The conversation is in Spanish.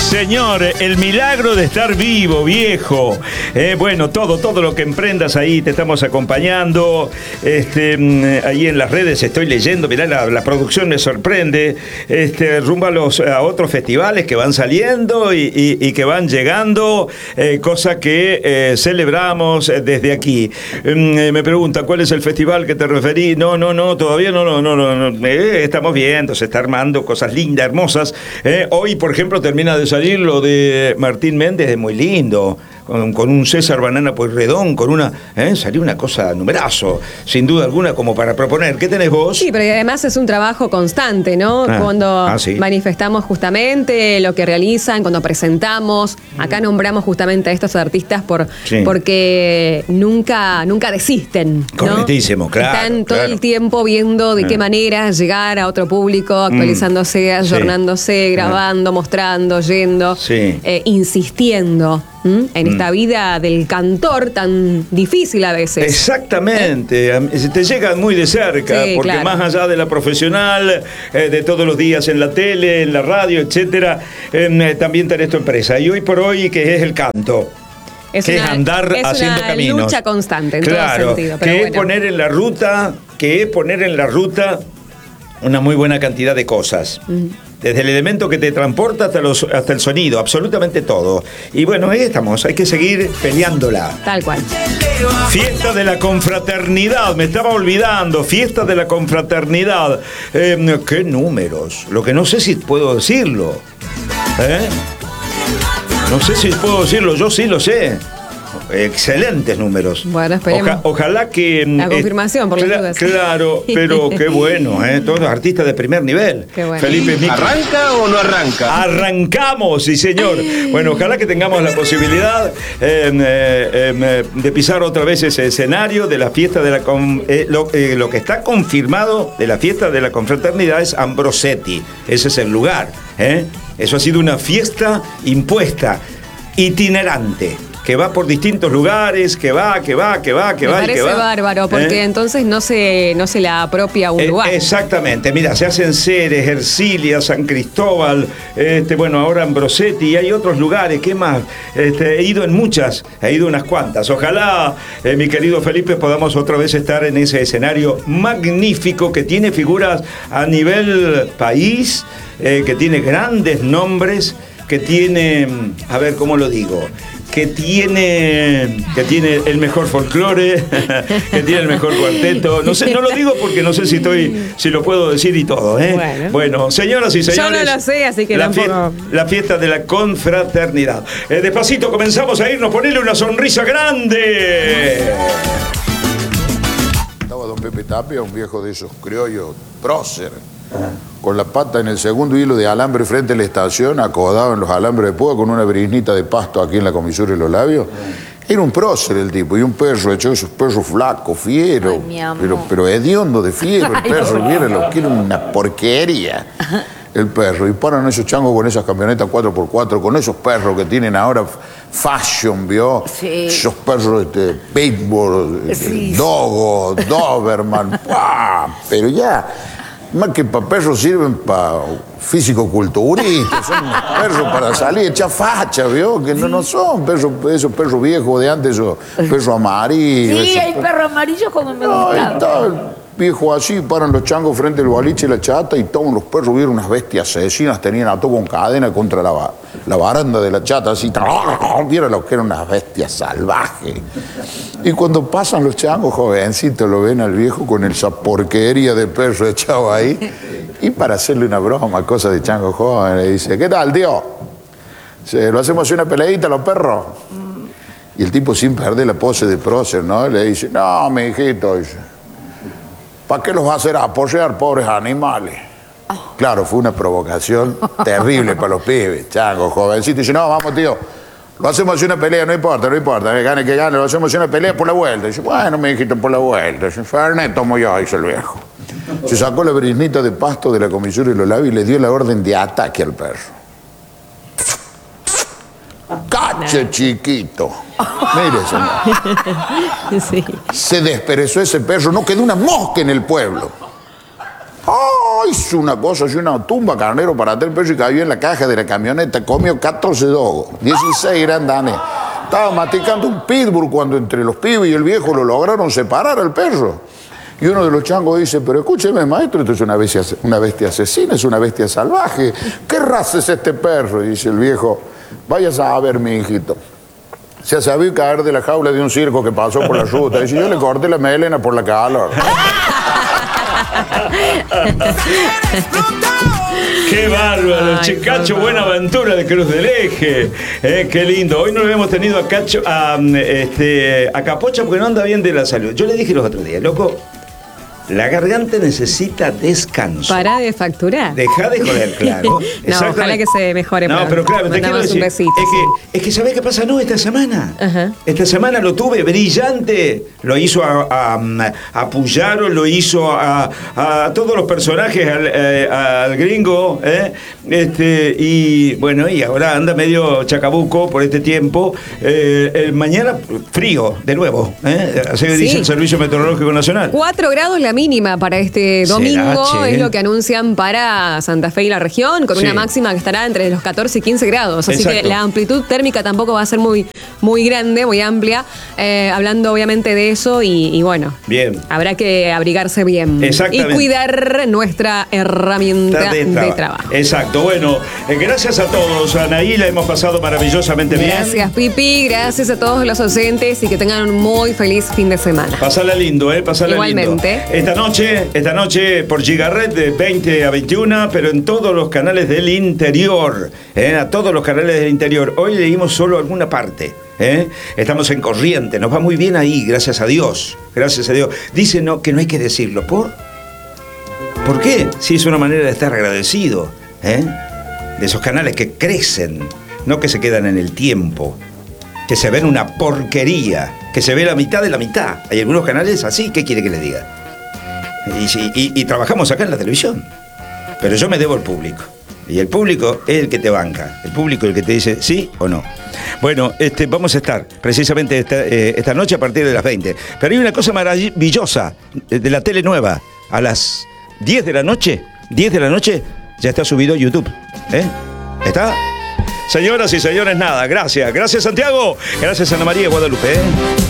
señor, el milagro de estar vivo, viejo. Bueno, todo lo que emprendas ahí, te estamos acompañando. Ahí en las redes estoy leyendo, mirá, la producción me sorprende. Rumbo a otros festivales que van saliendo y que van llegando, cosa que celebramos desde aquí. Me preguntan, ¿cuál es el festival que te referí? No, todavía no. Estamos viendo, se está armando cosas lindas, hermosas. Hoy, por ejemplo, termina de salir lo de Martín Méndez, de muy lindo, con un César Banana Pueyrredón, salió una cosa numerazo, sin duda alguna, como para proponer. ¿Qué tenés vos? Sí, pero además es un trabajo constante, ¿no? Cuando sí. manifestamos justamente lo que realizan, cuando presentamos, acá nombramos justamente a estos artistas porque nunca desisten, ¿no? Correctísimo, claro. Están todo el tiempo viendo de qué manera llegar a otro público, actualizándose, ayornándose, grabando, mostrando, yendo, insistiendo en esta vida del cantor tan difícil a veces. Exactamente, te llegan muy de cerca, porque claro, más allá de la profesional, de todos los días en la tele, en la radio, etcétera, también tenés tu empresa. Y hoy por hoy, que es el canto. Es andar haciendo caminos. Es una lucha constante en todo sentido. Pero es poner en la ruta una muy buena cantidad de cosas. Desde el elemento que te transporta hasta el sonido, absolutamente todo. Y bueno, ahí estamos, hay que seguir peleándola. Tal cual. Fiesta de la confraternidad, me estaba olvidando, fiesta de la confraternidad. ¿Qué números? Lo que no sé si puedo decirlo. No sé si puedo decirlo, yo sí lo sé. Excelentes números. Bueno, esperemos. Ojalá que... La confirmación, por las dudas. Claro, pero qué bueno, todos los artistas de primer nivel. Qué bueno. Felipe Micro. ¿Arranca o no arranca? Arrancamos, sí señor. Bueno, ojalá que tengamos la posibilidad de pisar otra vez ese escenario de la fiesta de la... lo que está confirmado de la fiesta de la confraternidad es Ambrosetti. Ese es el lugar. Eso ha sido una fiesta impuesta, itinerante, que va por distintos lugares, que va. Me parece bárbaro, porque entonces no se la apropia un lugar. Exactamente, mira, se hacen Ceres, Ercilia, San Cristóbal, ahora Ambrosetti, y hay otros lugares, ¿qué más? He ido unas cuantas. Ojalá, mi querido Felipe, podamos otra vez estar en ese escenario magnífico que tiene figuras a nivel país, que tiene grandes nombres, que tiene, a ver, ¿cómo lo digo? Que tiene el mejor folclore, que tiene el mejor cuarteto. No sé, no lo digo porque no sé si lo puedo decir y todo, Bueno, señoras y señores. Yo no lo sé, así que tampoco. La fiesta de la confraternidad. Despacito comenzamos a irnos, ponele una sonrisa grande. Estaba don Pepe Tapia, un viejo de esos criollos, prócer, con la pata en el segundo hilo de alambre frente a la estación, acodado en los alambres de púa con una briznita de pasto aquí en la comisura de los labios. Era un prócer el tipo, y un perro hecho esos perros flacos, fiero, pero hediondo de fiero. El perro, mira lo que era una porquería. El perro, y paran esos changos con esas camionetas 4x4, con esos perros que tienen ahora fashion, ¿vio? Sí. Esos perros pitbull, dogo, doberman, pero ya, más que para perros sirven para físico-culturistas, son perros para salir, echar facha, ¿vio? Que no son perros, esos perros viejos de antes, esos perros amarillos. Sí, hay perros amarillos como me gustaban. Viejo así, paran los changos frente al boliche y la chata, y todos los perros vieron unas bestias asesinas, tenían a todo con cadena contra la baranda de la chata, así, vieron lo que eran unas bestias salvajes. Y cuando pasan los changos jovencitos, lo ven al viejo con esa porquería de perro echado ahí, y para hacerle una broma, cosa de chango joven, le dice: ¿qué tal, tío? ¿Lo hacemos una peleadita a los perros? Y el tipo, sin perder la pose de prócer, ¿no? Le dice: no, mi hijito, ¿para qué los va a hacer apoyar, pobres animales? Claro, fue una provocación terrible para los pibes, changos, jovencitos. Dice: no, vamos, tío, lo hacemos una pelea, no importa, gane que gane, lo hacemos una pelea por la vuelta. Dice: bueno, mi hijito, por la vuelta. Dice: Fernet tomo yo, dice el viejo. Se sacó la briznita de pasto de la comisura y los labios y le dio la orden de ataque al perro. ¡Cache, chiquito! Mire, señor. Sí. Se desperezó ese perro, no quedó una mosca en el pueblo. ¡Ay, hizo una cosa, así una tumba carnero para atar el perro y cayó en la caja de la camioneta, comió 14 dogos, 16 grandanes. Estaba masticando un pitbull cuando entre los pibes y el viejo lo lograron separar al perro. Y uno de los changos dice, pero escúcheme, maestro, esto es una bestia asesina, es una bestia salvaje. ¿Qué raza es este perro? Y dice el viejo, vaya a ver, mi hijito. Se sabía caer de la jaula de un circo que pasó por la ruta. Dice, yo le corté la melena por la calor. ¡Qué bárbaro! Chicacho Buenaventura de Cruz del Eje. ¡Qué lindo! Hoy no lo hemos tenido a Cacho, a Capocha porque no anda bien de la salud. Yo le dije los otros días, loco, la garganta necesita descanso. Para de facturar. Deja de joder, claro. No, ojalá que se mejore. No, pero claro, te quiero decir, besito, es que ¿sabés qué pasa? No, esta semana. Ajá. Esta semana lo tuve brillante. Lo hizo a Puyaro, lo hizo a todos los personajes, al gringo. Y bueno, y ahora anda medio chacabuco por este tiempo. Mañana frío, de nuevo. Así dice el Servicio Meteorológico Nacional. 4 grados la mínima para este domingo, es lo que anuncian para Santa Fe y la región, con una máxima que estará entre los 14 y 15 grados. Así que la amplitud térmica tampoco va a ser muy grande, muy amplia. Hablando obviamente de eso y bueno, bien, habrá que abrigarse bien y cuidar nuestra herramienta de trabajo. Exacto. Bueno, gracias a todos. Anaí, la hemos pasado maravillosamente bien. Gracias, Pipi. Gracias a todos los oyentes y que tengan un muy feliz fin de semana. Pasala lindo, pasala igualmente. Lindo. Esta noche por Gigaret de 20 a 21, pero en todos los canales del interior. A todos los canales del interior. Hoy leímos solo alguna parte. Estamos en Corriente, nos va muy bien ahí, gracias a Dios. Gracias a Dios. Dicen que no hay que decirlo. ¿Por qué? Si es una manera de estar agradecido. De esos canales que crecen, no que se quedan en el tiempo, que se ven una porquería, que se ve la mitad de la mitad. Hay algunos canales así, ¿qué quiere que les diga? Y trabajamos acá en la televisión, pero yo me debo al público. Y el público es el que te banca, el público es el que te dice sí o no. Bueno, vamos a estar precisamente esta noche a partir de las 20. Pero hay una cosa maravillosa de la tele nueva. A las 10 de la noche, ya está subido a YouTube. ¿Está? Señoras y señores, nada, gracias. Gracias, Santiago. Gracias, Ana María Guadalupe.